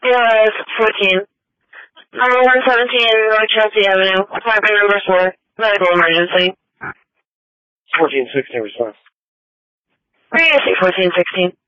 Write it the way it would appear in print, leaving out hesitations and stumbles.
Yeah, it's 14. 117 North Chelsea Avenue, apartment number 4, medical emergency. 1416 response. Where do you see 1416?